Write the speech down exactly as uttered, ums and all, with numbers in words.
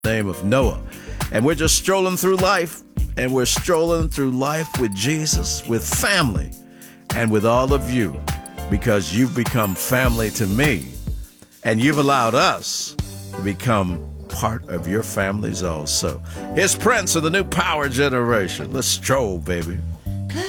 name of Noah. And we're just strolling through life, and we're strolling through life with Jesus, with family, and with all of you, because you've become family to me, and you've allowed us to become part of your families also. Here's Prince of the new power generation. Let's stroll, baby.